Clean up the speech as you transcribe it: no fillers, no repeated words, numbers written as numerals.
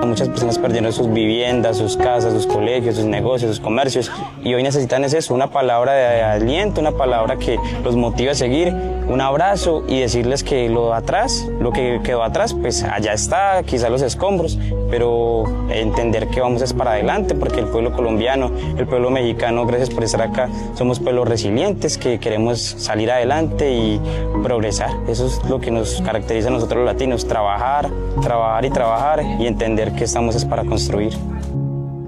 Muchas personas perdieron sus viviendas, sus casas, sus colegios, sus negocios, sus comercios, y hoy necesitan es eso, una palabra de aliento, una palabra que los motive a seguir, un abrazo y decirles que lo que quedó atrás, pues allá está, quizá los escombros, pero entender que vamos es para adelante, porque el pueblo colombiano, el pueblo mexicano, gracias por estar acá, somos pueblos resilientes que queremos salir adelante y progresar. Eso es lo que nos caracteriza a nosotros los latinos, trabajar y trabajar y entender que estamos es para construir.